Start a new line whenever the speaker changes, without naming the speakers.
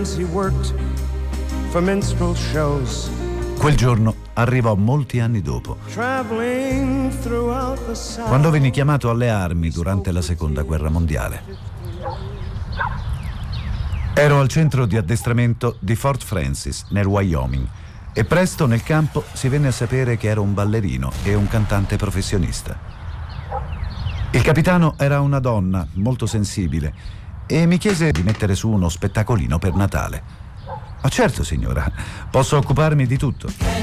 he worked for minstrel shows.
Quel giorno arrivò molti anni dopo,
Traveling throughout the South.
quando venne chiamato alle armi durante la Seconda Guerra Mondiale. Ero al centro di addestramento di Fort Francis, nel Wyoming, e presto nel campo si venne a sapere che ero un ballerino e un cantante professionista. Il capitano era una donna molto sensibile e mi chiese di mettere su uno spettacolino per Natale. Ma certo, signora, posso occuparmi di tutto.